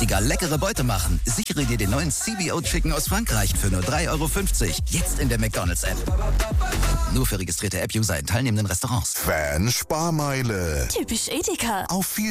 richtiger leckere Beute machen. Sichere dir den neuen CBO Chicken aus Frankreich für nur 3,50 €. Jetzt in der McDonald's-App. Nur für registrierte App-User in teilnehmenden Restaurants. Fansparmeile. Typisch Edeka. Auf viel